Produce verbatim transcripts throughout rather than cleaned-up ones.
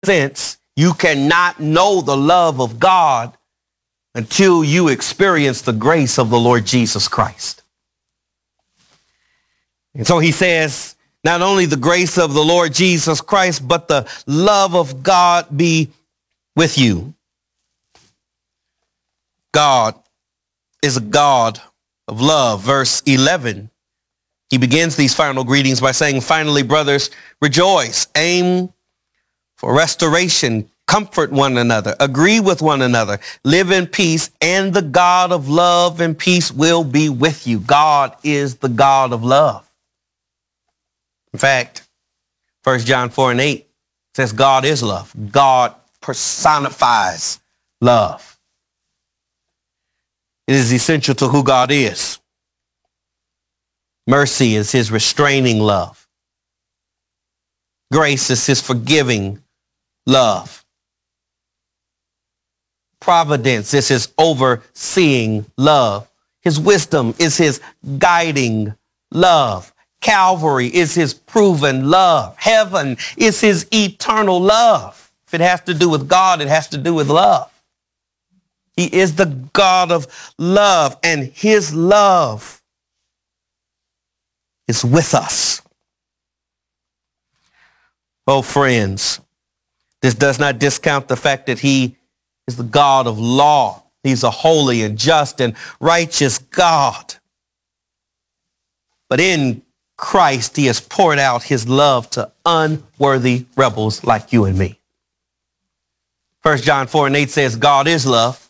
sense, you cannot know the love of God until you experience the grace of the Lord Jesus Christ. And so he says, not only the grace of the Lord Jesus Christ, but the love of God be with you. God is a God of love. Verse eleven, he begins these final greetings by saying, finally, brothers, rejoice, aim for restoration, comfort one another, agree with one another, live in peace, and the God of love and peace will be with you. God is the God of love. In fact, First John four and eight says God is love. God personifies love. It is essential to who God is. Mercy is his restraining love. Grace is his forgiving love. Providence is his overseeing love. His wisdom is his guiding love. Calvary is his proven love. Heaven is his eternal love. If it has to do with God, it has to do with love. He is the God of love, and his love is with us. Oh, friends, this does not discount the fact that he is the God of law. He's a holy and just and righteous God. But in Christ, he has poured out his love to unworthy rebels like you and me. First John four and eight says God is love.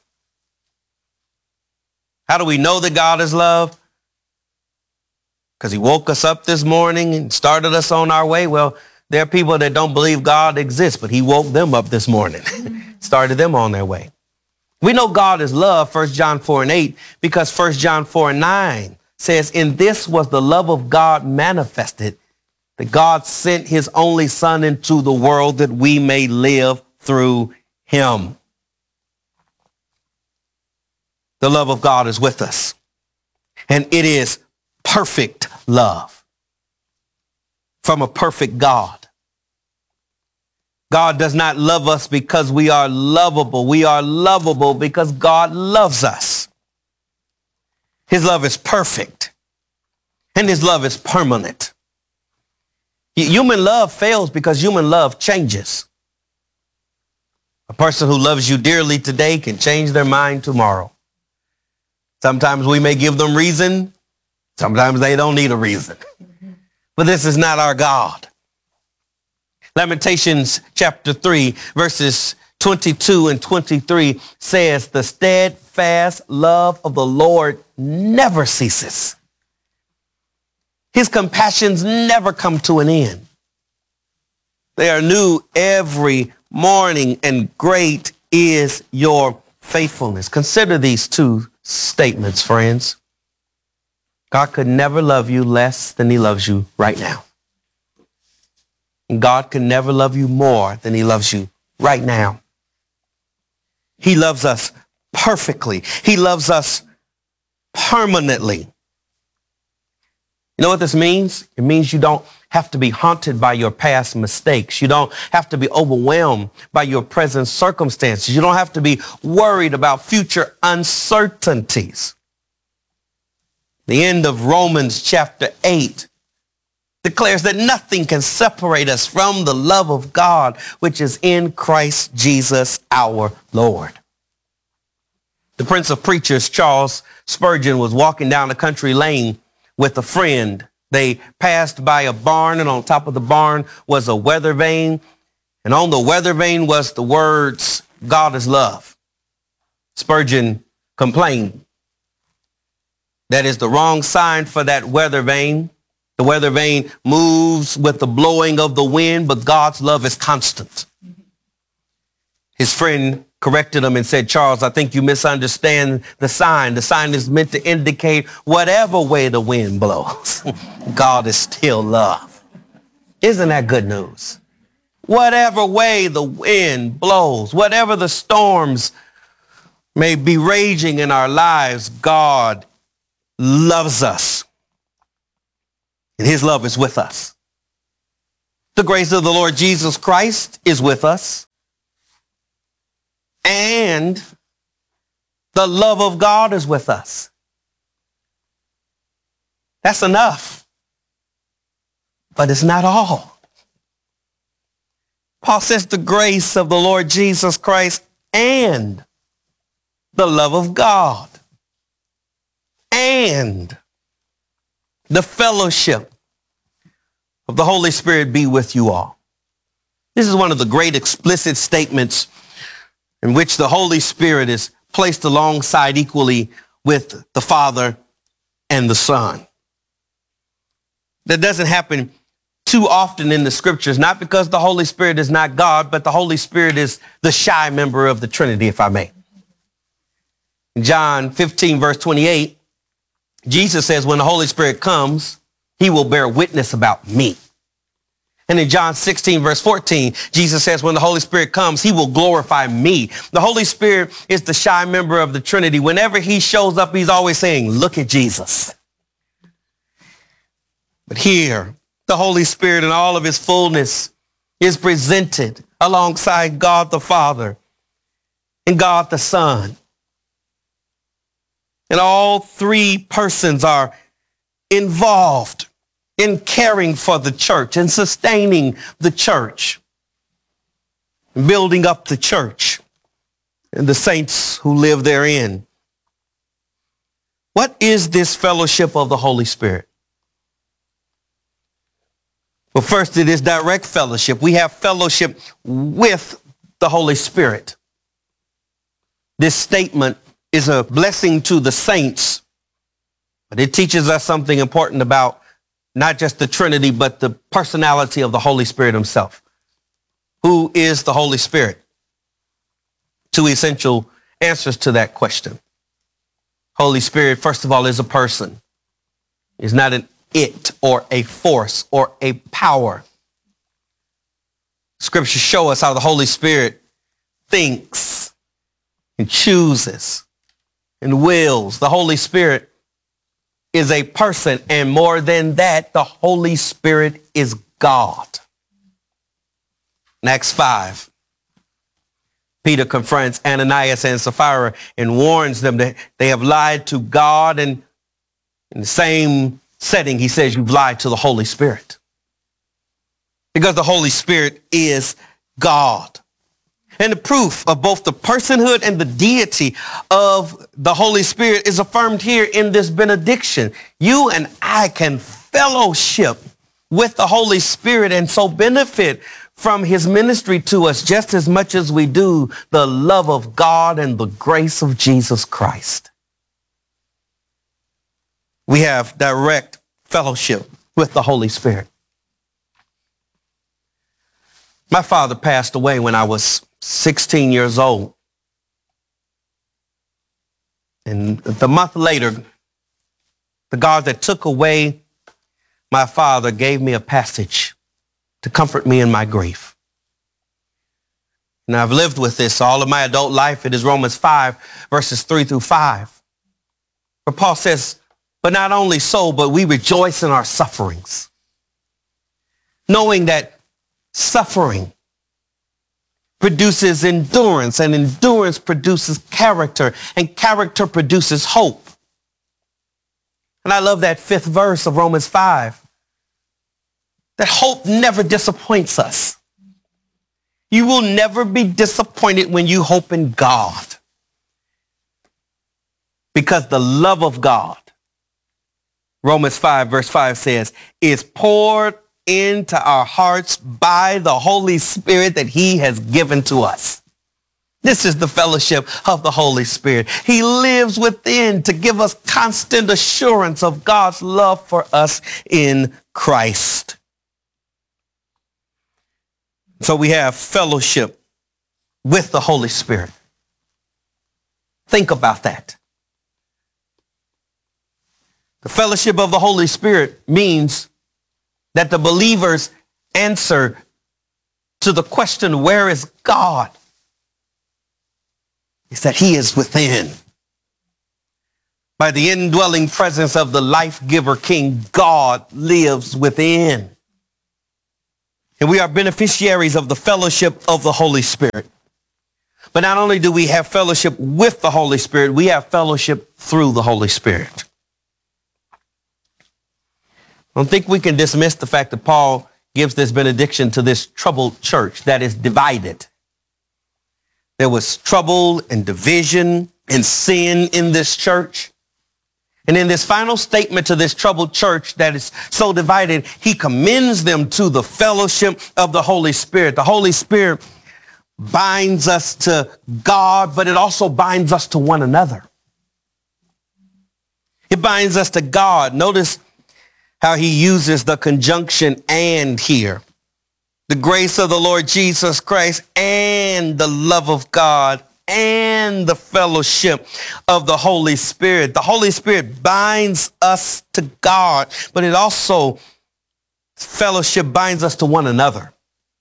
How do we know that God is love? Because he woke us up this morning and started us on our way. Well, there are people that don't believe God exists, but he woke them up this morning, started them on their way. We know God is love, First John four and eight, because First John four and nine says, in this was the love of God manifested, that God sent his only son into the world that we may live through him. The love of God is with us, and it is perfect love from a perfect God. God does not love us because we are lovable. We are lovable because God loves us. His love is perfect, and his love is permanent. Human love fails because human love changes. A person who loves you dearly today can change their mind tomorrow. Sometimes we may give them reason. Sometimes they don't need a reason. But this is not our God. Lamentations chapter three, verses twenty-two and twenty-three says, the steadfast love of the Lord never ceases. His compassions never come to an end. They are new every morning, and great is your faithfulness. Consider these two statements, friends. God could never love you less than he loves you right now. And God can never love you more than he loves you right now. He loves us perfectly. He loves us permanently. You know what this means? It means you don't have to be haunted by your past mistakes. You don't have to be overwhelmed by your present circumstances. You don't have to be worried about future uncertainties. The end of Romans chapter eight declares that nothing can separate us from the love of God, which is in Christ Jesus our Lord. The Prince of Preachers, Charles Spurgeon, was walking down a country lane with a friend. They passed by a barn, and on top of the barn was a weather vane. And on the weather vane was the words, God is love. Spurgeon complained. That is the wrong sign for that weather vane. The weather vane moves with the blowing of the wind, but God's love is constant. His friend corrected him and said, Charles, I think you misunderstand the sign. The sign is meant to indicate whatever way the wind blows, God is still love. Isn't that good news? Whatever way the wind blows, whatever the storms may be raging in our lives, God loves us. And his love is with us. The grace of the Lord Jesus Christ is with us. And the love of God is with us. That's enough. But it's not all. Paul says the grace of the Lord Jesus Christ and the love of God and the fellowship of the Holy Spirit be with you all. This is one of the great explicit statements in which the Holy Spirit is placed alongside equally with the Father and the Son. That doesn't happen too often in the scriptures, not because the Holy Spirit is not God, but the Holy Spirit is the shy member of the Trinity, if I may. In John fifteen, verse twenty-eight, Jesus says, when the Holy Spirit comes, he will bear witness about me. And in John sixteen, verse fourteen, Jesus says, when the Holy Spirit comes, he will glorify me. The Holy Spirit is the shy member of the Trinity. Whenever he shows up, he's always saying, look at Jesus. But here, the Holy Spirit in all of his fullness is presented alongside God the Father and God the Son. And all three persons are involved in caring for the church and sustaining the church, building up the church and the saints who live therein. What is this fellowship of the Holy Spirit? Well, first, it is direct fellowship. We have fellowship with the Holy Spirit. This statement is a blessing to the saints, but it teaches us something important about not just the Trinity, but the personality of the Holy Spirit himself. Who is the Holy Spirit? Two essential answers to that question. Holy Spirit, first of all, is a person. It's not an it or a force or a power. Scriptures show us how the Holy Spirit thinks and chooses and wills. The Holy Spirit is a person, and more than that, the Holy Spirit is God. In Acts five, Peter confronts Ananias and Sapphira and warns them that they have lied to God, and in the same setting, he says, you've lied to the Holy Spirit. Because the Holy Spirit is God. And the proof of both the personhood and the deity of the Holy Spirit is affirmed here in this benediction. You and I can fellowship with the Holy Spirit and so benefit from his ministry to us just as much as we do the love of God and the grace of Jesus Christ. We have direct fellowship with the Holy Spirit. My father passed away when I was sixteen years old. And the month later, the God that took away my father gave me a passage to comfort me in my grief. And I've lived with this all of my adult life. It is Romans five, verses three through five. Where Paul says, but not only so, but we rejoice in our sufferings, knowing that suffering produces endurance, and endurance produces character, and character produces hope. And I love that fifth verse of Romans five, that hope never disappoints us. You will never be disappointed when you hope in God, because the love of God, Romans five, verse five says, is poured into our hearts by the Holy Spirit that he has given to us. This is the fellowship of the Holy Spirit. He lives within to give us constant assurance of God's love for us in Christ. So we have fellowship with the Holy Spirit. Think about that. The fellowship of the Holy Spirit means that the believer's answer to the question, where is God, is that he is within. By the indwelling presence of the life-giver King, God lives within. And we are beneficiaries of the fellowship of the Holy Spirit. But not only do we have fellowship with the Holy Spirit, we have fellowship through the Holy Spirit. I don't think we can dismiss the fact that Paul gives this benediction to this troubled church that is divided. There was trouble and division and sin in this church. And in this final statement to this troubled church that is so divided, he commends them to the fellowship of the Holy Spirit. The Holy Spirit binds us to God, but it also binds us to one another. It binds us to God. Notice how he uses the conjunction and here. The grace of the Lord Jesus Christ and the love of God and the fellowship of the Holy Spirit. The Holy Spirit binds us to God, but it also, fellowship binds us to one another.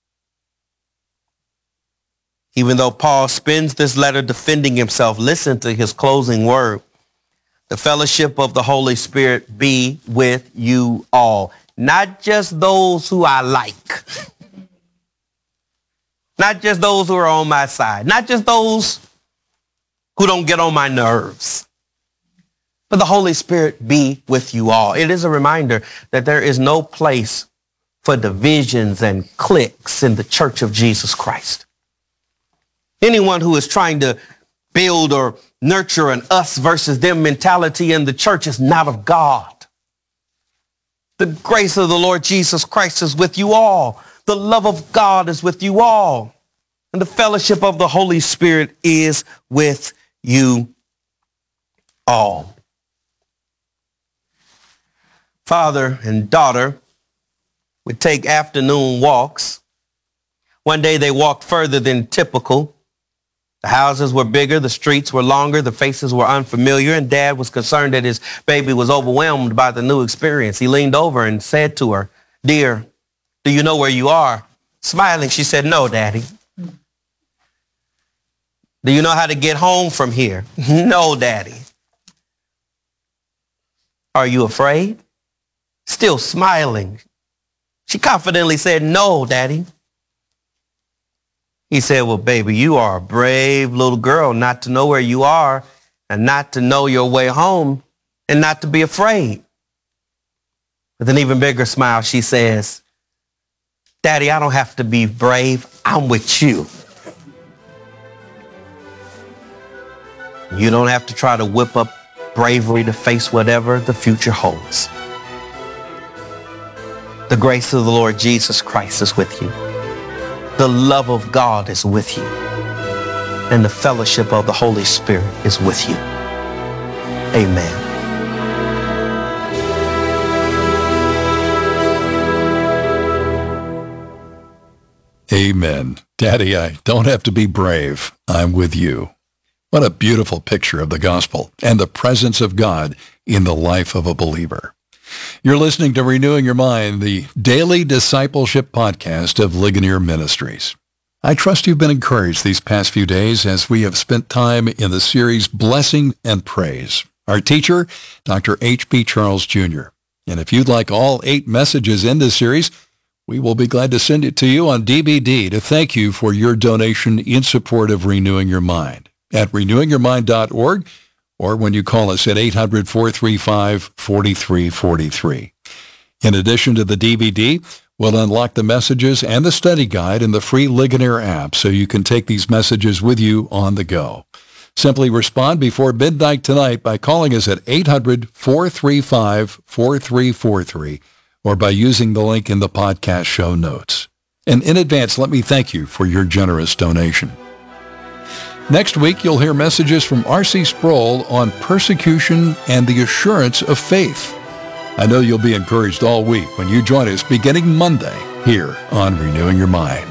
Even though Paul spends this letter defending himself, listen to his closing word. The fellowship of the Holy Spirit be with you all. Not just those who I like. Not just those who are on my side. Not just those who don't get on my nerves. But the Holy Spirit be with you all. It is a reminder that there is no place for divisions and cliques in the Church of Jesus Christ. Anyone who is trying to build or nurture an us versus them mentality in the church is not of God. The grace of the Lord Jesus Christ is with you all. The love of God is with you all. And the fellowship of the Holy Spirit is with you all. Father and daughter would take afternoon walks. One day they walked further than typical. The houses were bigger, the streets were longer, the faces were unfamiliar, and Dad was concerned that his baby was overwhelmed by the new experience. He leaned over and said to her, "Dear, do you know where you are?" Smiling, she said, "No, Daddy." "Do you know how to get home from here?" "No, Daddy." "Are you afraid?" Still smiling, she confidently said, "No, Daddy." He said, "Well, baby, you are a brave little girl not to know where you are and not to know your way home and not to be afraid." With an even bigger smile, she says, "Daddy, I don't have to be brave. I'm with you. You don't have to try to whip up bravery to face whatever the future holds. The grace of the Lord Jesus Christ is with you. The love of God is with you. And the fellowship of the Holy Spirit is with you. Amen." Amen. Daddy, I don't have to be brave. I'm with you. What a beautiful picture of the gospel and the presence of God in the life of a believer. You're listening to Renewing Your Mind, the daily discipleship podcast of Ligonier Ministries. I trust you've been encouraged these past few days as we have spent time in the series Blessing and Praise. Our teacher, Doctor H B Charles Junior And if you'd like all eight messages in this series, we will be glad to send it to you on D V D to thank you for your donation in support of Renewing Your Mind at renewing your mind dot org, or when you call us at eight hundred, four three five, four three four three. In addition to the D V D, we'll unlock the messages and the study guide in the free Ligonier app so you can take these messages with you on the go. Simply respond before midnight tonight by calling us at eight hundred, four three five, four three four three or by using the link in the podcast show notes. And in advance, let me thank you for your generous donation. Next week, you'll hear messages from R C Sproul on persecution and the assurance of faith. I know you'll be encouraged all week when you join us beginning Monday here on Renewing Your Mind.